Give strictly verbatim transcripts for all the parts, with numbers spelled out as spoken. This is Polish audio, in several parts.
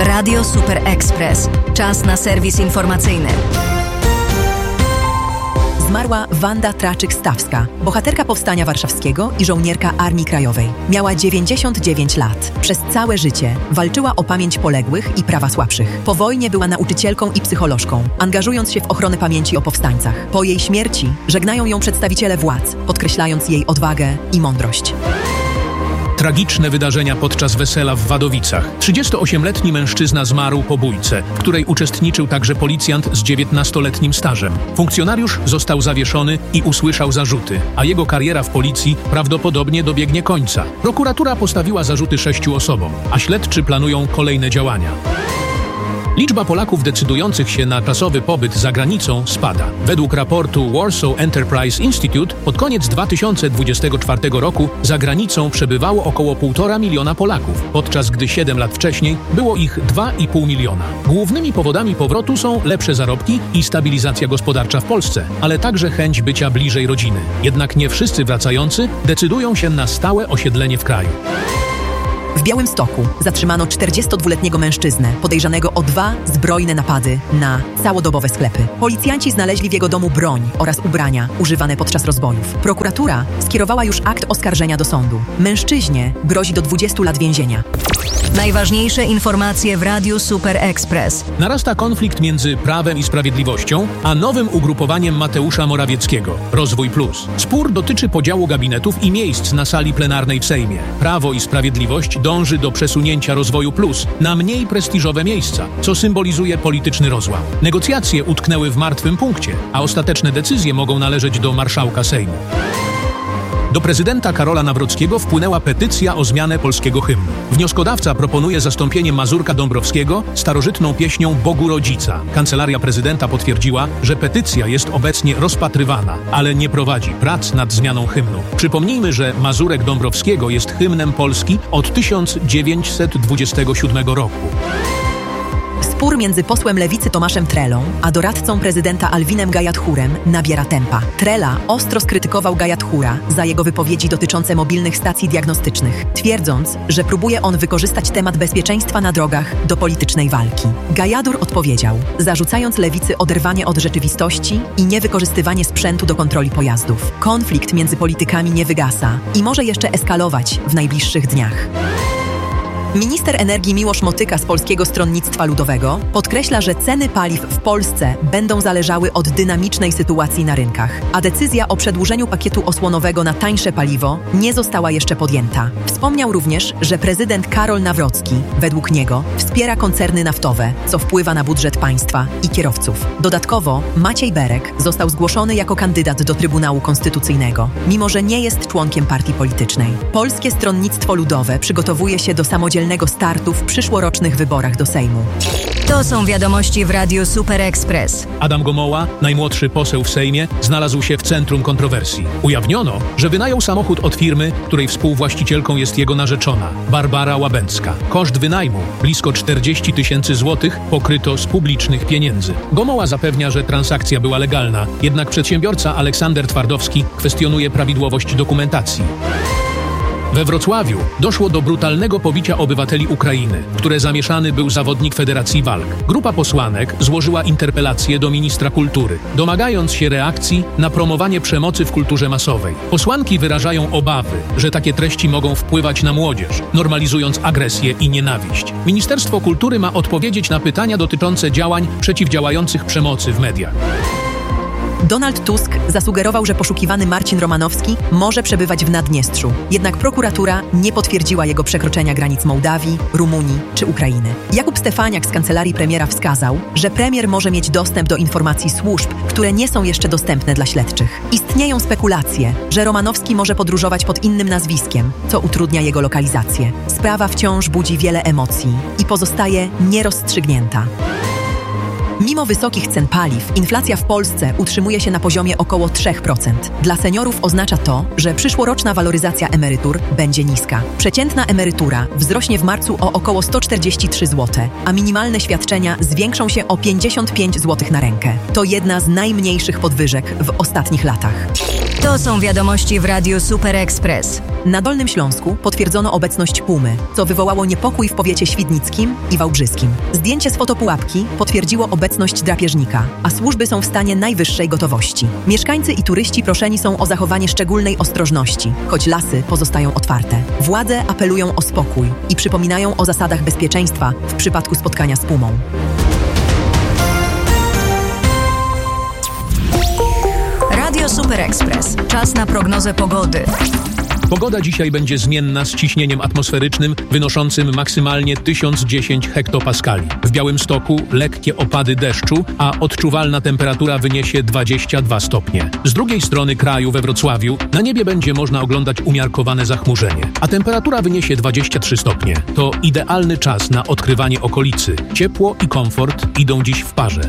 Radio Super Express. Czas na serwis informacyjny. Zmarła Wanda Traczyk-Stawska, bohaterka Powstania Warszawskiego i żołnierka Armii Krajowej. Miała dziewięćdziesiąt dziewięć lat. Przez całe życie walczyła o pamięć poległych i prawa słabszych. Po wojnie była nauczycielką i psycholożką, angażując się w ochronę pamięci o powstańcach. Po jej śmierci żegnają ją przedstawiciele władz, podkreślając jej odwagę i mądrość. Tragiczne wydarzenia podczas wesela w Wadowicach. trzydziestoośmioletni mężczyzna zmarł po bójce, w której uczestniczył także policjant z dziewiętnastoletnim stażem. Funkcjonariusz został zawieszony i usłyszał zarzuty, a jego kariera w policji prawdopodobnie dobiegnie końca. Prokuratura postawiła zarzuty sześciu osobom, a śledczy planują kolejne działania. Liczba Polaków decydujących się na czasowy pobyt za granicą spada. Według raportu Warsaw Enterprise Institute pod koniec dwa tysiące dwudziestego czwartego roku za granicą przebywało około półtora miliona Polaków, podczas gdy siedem lat wcześniej było ich dwa i pół miliona. Głównymi powodami powrotu są lepsze zarobki i stabilizacja gospodarcza w Polsce, ale także chęć bycia bliżej rodziny. Jednak nie wszyscy wracający decydują się na stałe osiedlenie w kraju. W Białymstoku zatrzymano czterdziestodwuletniego mężczyznę podejrzanego o dwa zbrojne napady na całodobowe sklepy. Policjanci znaleźli w jego domu broń oraz ubrania używane podczas rozbojów. Prokuratura skierowała już akt oskarżenia do sądu. Mężczyźnie grozi do dwudziestu lat więzienia. Najważniejsze informacje w Radiu Super Express. Narasta konflikt między Prawem i Sprawiedliwością, a nowym ugrupowaniem Mateusza Morawieckiego, Rozwój Plus. Spór dotyczy podziału gabinetów i miejsc na sali plenarnej w Sejmie. Prawo i Sprawiedliwość dąży do przesunięcia Rozwoju Plus na mniej prestiżowe miejsca, co symbolizuje polityczny rozłam. Negocjacje utknęły w martwym punkcie, a ostateczne decyzje mogą należeć do marszałka Sejmu. Do prezydenta Karola Nawrockiego wpłynęła petycja o zmianę polskiego hymnu. Wnioskodawca proponuje zastąpienie Mazurka Dąbrowskiego starożytną pieśnią Bogu Rodzica. Kancelaria prezydenta potwierdziła, że petycja jest obecnie rozpatrywana, ale nie prowadzi prac nad zmianą hymnu. Przypomnijmy, że Mazurek Dąbrowskiego jest hymnem Polski od tysiąc dziewięćset dwudziestego siódmego roku. Spór między posłem Lewicy Tomaszem Trelą a doradcą prezydenta Alwinem Gajadhurem nabiera tempa. Trela ostro skrytykował Gajadhura za jego wypowiedzi dotyczące mobilnych stacji diagnostycznych, twierdząc, że próbuje on wykorzystać temat bezpieczeństwa na drogach do politycznej walki. Gajadhur odpowiedział, zarzucając Lewicy oderwanie od rzeczywistości i niewykorzystywanie sprzętu do kontroli pojazdów. Konflikt między politykami nie wygasa i może jeszcze eskalować w najbliższych dniach. Minister energii Miłosz Motyka z Polskiego Stronnictwa Ludowego podkreśla, że ceny paliw w Polsce będą zależały od dynamicznej sytuacji na rynkach, a decyzja o przedłużeniu pakietu osłonowego na tańsze paliwo nie została jeszcze podjęta. Wspomniał również, że prezydent Karol Nawrocki, według niego, wspiera koncerny naftowe, co wpływa na budżet państwa i kierowców. Dodatkowo Maciej Berek został zgłoszony jako kandydat do Trybunału Konstytucyjnego, mimo że nie jest członkiem partii politycznej. Polskie Stronnictwo Ludowe przygotowuje się do samodzielnego startu w przyszłorocznych wyborach do Sejmu. To są wiadomości w Radiu Super Express. Adam Gomoła, najmłodszy poseł w Sejmie, znalazł się w centrum kontrowersji. Ujawniono, że wynajął samochód od firmy, której współwłaścicielką jest jego narzeczona, Barbara Łabęcka. Koszt wynajmu, blisko czterdzieści tysięcy złotych, pokryto z publicznych pieniędzy. Gomoła zapewnia, że transakcja była legalna, jednak przedsiębiorca Aleksander Twardowski kwestionuje prawidłowość dokumentacji. We Wrocławiu doszło do brutalnego pobicia obywateli Ukrainy, w które zamieszany był zawodnik Federacji Walk. Grupa posłanek złożyła interpelację do ministra kultury, domagając się reakcji na promowanie przemocy w kulturze masowej. Posłanki wyrażają obawy, że takie treści mogą wpływać na młodzież, normalizując agresję i nienawiść. Ministerstwo Kultury ma odpowiedzieć na pytania dotyczące działań przeciwdziałających przemocy w mediach. Donald Tusk zasugerował, że poszukiwany Marcin Romanowski może przebywać w Naddniestrzu. Jednak prokuratura nie potwierdziła jego przekroczenia granic Mołdawii, Rumunii czy Ukrainy. Jakub Stefaniak z kancelarii premiera wskazał, że premier może mieć dostęp do informacji służb, które nie są jeszcze dostępne dla śledczych. Istnieją spekulacje, że Romanowski może podróżować pod innym nazwiskiem, co utrudnia jego lokalizację. Sprawa wciąż budzi wiele emocji i pozostaje nierozstrzygnięta. Mimo wysokich cen paliw, inflacja w Polsce utrzymuje się na poziomie około trzy procent. Dla seniorów oznacza to, że przyszłoroczna waloryzacja emerytur będzie niska. Przeciętna emerytura wzrośnie w marcu o około sto czterdzieści trzy złote, a minimalne świadczenia zwiększą się o pięćdziesiąt pięć złotych na rękę. To jedna z najmniejszych podwyżek w ostatnich latach. To są wiadomości w Radiu Super Express. Na Dolnym Śląsku potwierdzono obecność pumy, co wywołało niepokój w powiecie świdnickim i wałbrzyskim. Zdjęcie z fotopułapki potwierdziło obecność drapieżnika, a służby są w stanie najwyższej gotowości. Mieszkańcy i turyści proszeni są o zachowanie szczególnej ostrożności, choć lasy pozostają otwarte. Władze apelują o spokój i przypominają o zasadach bezpieczeństwa w przypadku spotkania z pumą. Radio Super Express. Czas na prognozę pogody. Pogoda dzisiaj będzie zmienna z ciśnieniem atmosferycznym wynoszącym maksymalnie tysiąc dziesięć hektopaskali. W Białymstoku lekkie opady deszczu, a odczuwalna temperatura wyniesie dwadzieścia dwa stopnie. Z drugiej strony kraju we Wrocławiu na niebie będzie można oglądać umiarkowane zachmurzenie, a temperatura wyniesie dwadzieścia trzy stopnie. To idealny czas na odkrywanie okolicy. Ciepło i komfort idą dziś w parze.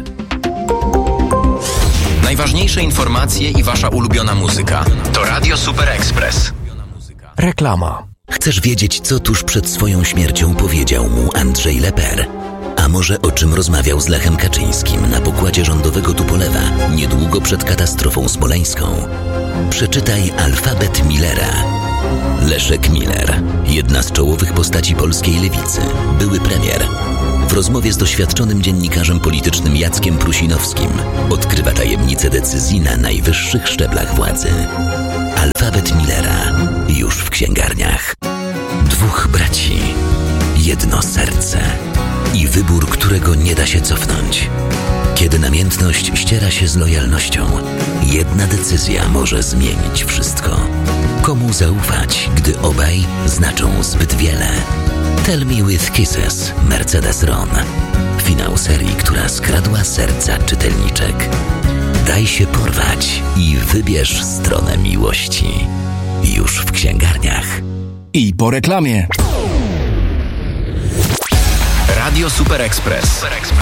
Najważniejsze informacje i wasza ulubiona muzyka. To Radio Super Express. Reklama. Chcesz wiedzieć, co tuż przed swoją śmiercią powiedział mu Andrzej Leper? A może o czym rozmawiał z Lechem Kaczyńskim na pokładzie rządowego Tupolewa niedługo przed katastrofą smoleńską? Przeczytaj Alfabet Millera. Leszek Miller, jedna z czołowych postaci polskiej lewicy, były premier. W rozmowie z doświadczonym dziennikarzem politycznym Jackiem Prusinowskim odkrywa tajemnice decyzji na najwyższych szczeblach władzy. Alfabet Millera już w księgarniach. Dwóch braci, jedno serce i wybór, którego nie da się cofnąć. Kiedy namiętność ściera się z lojalnością, jedna decyzja może zmienić wszystko. Komu zaufać, gdy obaj znaczą zbyt wiele? Tell Me With Kisses, Mercedes Ron. Finał serii, która skradła serca czytelniczek. Daj się porwać i wybierz stronę miłości. Już w księgarniach. I po reklamie. Radio Super Express.